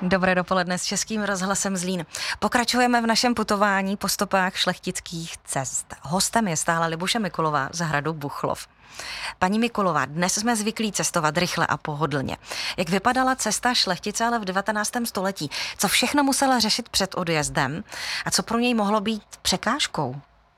Dobré dopoledne s Českým rozhlasem Zlín. Pokračujeme v našem putování po stopách šlechtických cest. Hostem je stále Libuše Mikulová z hradu Buchlov. Paní Mikulová, dnes jsme zvyklí cestovat rychle a pohodlně. Jak vypadala cesta šlechtice ale v 19. století? Co všechno musela řešit před odjezdem a co pro něj mohlo být překážkou?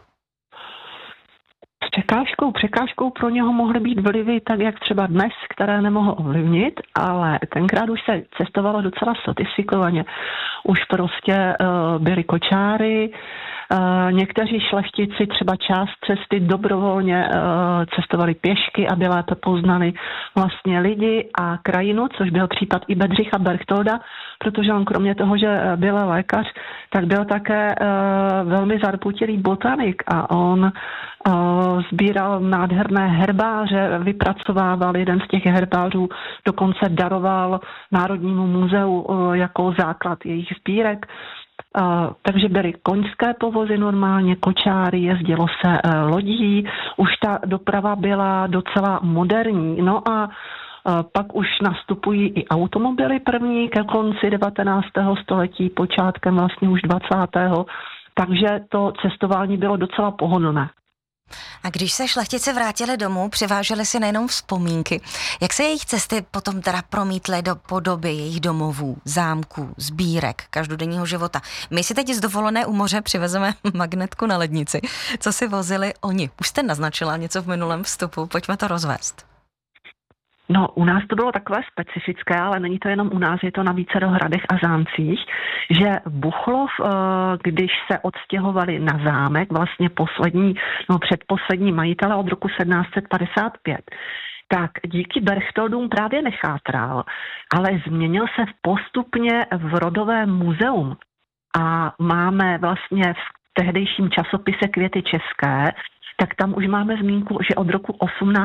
Překážkou pro něho mohly být vlivy tak, jak třeba dnes, které nemohl ovlivnit, ale tenkrát už se cestovalo docela sofistikovaně. Už prostě byly kočáry, někteří šlechtici třeba část cesty dobrovolně cestovali pěšky, aby lépe poznali vlastně lidi a krajinu, což byl případ i Bedřicha Berchtolda, protože on kromě toho, že byl lékař, tak byl také velmi zarputilý botanik a on sbíral nádherné herbáře, vypracovával jeden z těch herbářů, dokonce daroval Národnímu muzeu jako základ jejich sbírek. Takže byly koňské povozy normálně, kočáry, jezdilo se lodí, už ta doprava byla docela moderní. No a pak už nastupují i automobily první ke konci 19. století, počátkem vlastně už 20. Takže to cestování bylo docela pohodlné. A když se šlechtici vrátili domů, přiváželi si nejenom vzpomínky. Jak se jejich cesty potom teda promítly do podoby jejich domovů, zámků, sbírek, každodenního života? My si teď z dovolené u moře přivezeme magnetku na lednici. Co si vozili oni? Už jste naznačila něco v minulém vstupu, pojďme to rozvést. No, u nás to bylo takové specifické, ale není to jenom u nás, je to na vícero hradech a zámcích, že Buchlov, když se odstěhovali na zámek, vlastně předposlední majitele od roku 1755, tak díky Berchtoldům právě nechátral, ale změnil se postupně v rodové muzeum. A máme vlastně v tehdejším časopise Květy české, tak tam už máme zmínku, že od roku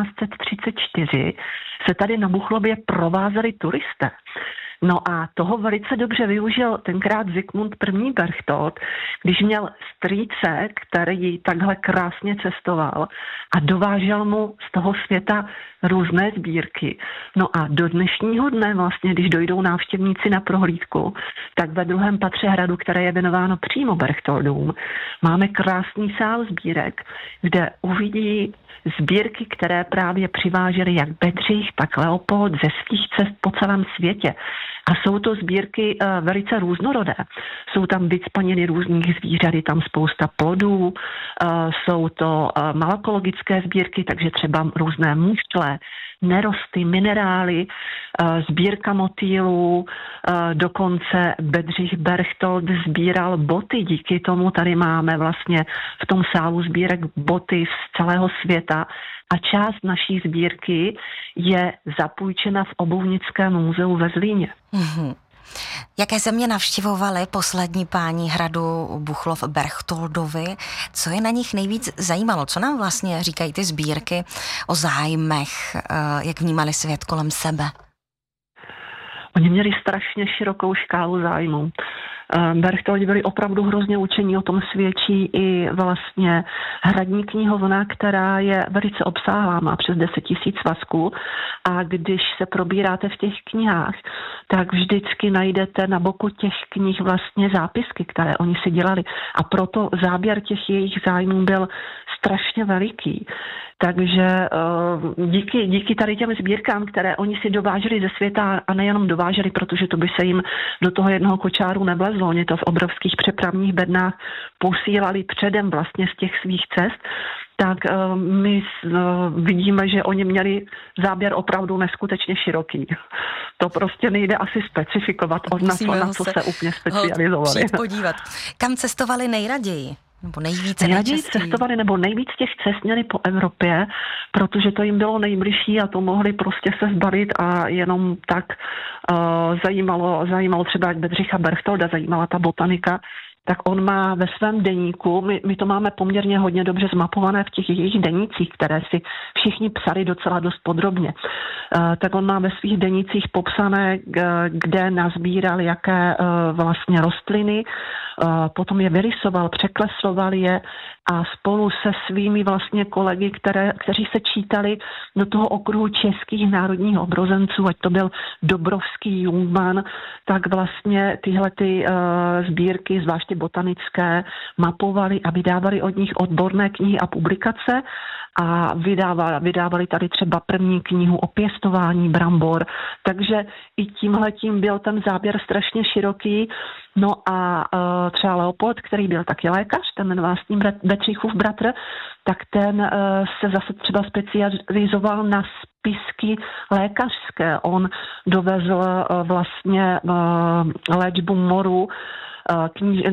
1834 se tady na Buchlově provázeli turisté. No a toho velice dobře využil tenkrát Zikmund I. Berchtold, když měl strýce, který takhle krásně cestoval a dovážel mu z toho světa různé sbírky. No a do dnešního dne vlastně, když dojdou návštěvníci na prohlídku, tak ve druhém patře hradu, které je věnováno přímo Berchtoldům, máme krásný sál sbírek, kde uvidí sbírky, které právě přiváželi jak Bedřich, tak Leopold ze svých cest po celém světě. A jsou to sbírky velice různorodé. Jsou tam vycpaněny různých zvířat, je tam spousta plodů, jsou to malakologické sbírky, takže třeba různé mušle, nerosty, minerály, sbírka motýlů, dokonce Bedřich Berchtold sbíral boty, díky tomu tady máme vlastně v tom sálu sbírek boty z celého světa a část naší sbírky je zapůjčena v Obouvnickém muzeu ve Zlíně. Mm-hmm. Jaké země navštěvovali poslední páni hradu Buchlov Berchtoldovi? Co je na nich nejvíc zajímalo? Co nám vlastně říkají ty sbírky o zájmech, jak vnímali svět kolem sebe? Oni měli strašně širokou škálu zájmů. Berchtoldi byli opravdu hrozně učení, o tom svědčí i vlastně hradní knihovna, která je velice obsáhlá, má přes 10 000 svazků a když se probíráte v těch knihách, tak vždycky najdete na boku těch knih vlastně zápisky, které oni si dělali a proto záběr těch jejich zájmů byl strašně veliký. Takže díky tady těm sbírkám, které oni si dováželi ze světa a nejenom dováželi, protože to by se jim do toho jednoho kočáru nevlezlo. Oni to v obrovských přepravních bednách posílali předem vlastně z těch svých cest, tak my vidíme, že oni měli záběr opravdu neskutečně široký. To prostě nejde asi specifikovat od nás, na co se úplně specializovali. Podívat. Kam cestovali nejraději? Nebo nejraději cestovali, nebo nejvíc těch cest měli po Evropě, protože to jim bylo nejbližší a to mohli prostě se zbavit a jenom tak zajímalo třeba jak Bedřicha Berchtolda, zajímala ta botanika, tak on má ve svém deníku, my to máme poměrně hodně dobře zmapované v těch jejich denících, které si všichni psali docela dost podrobně. Tak on má ve svých denících popsané, kde nazbíral jaké vlastně rostliny, potom je vyrysoval, překresloval je a spolu se svými vlastně kolegy, kteří se čítali do toho okruhu českých národních obrozenců, ať to byl Dobrovský, Jungmann, tak vlastně tyhle sbírky, zvláště botanické, mapovali a vydávali od nich odborné knihy a publikace a vydávali tady třeba první knihu o pěstování brambor, takže i tímhletím byl ten záběr strašně široký. No a třeba Leopold, který byl taky lékař, ten jmenoval s ním Bedřichův bratr, tak ten se zase třeba specializoval na spisky lékařské. On dovezl vlastně léčbu moru,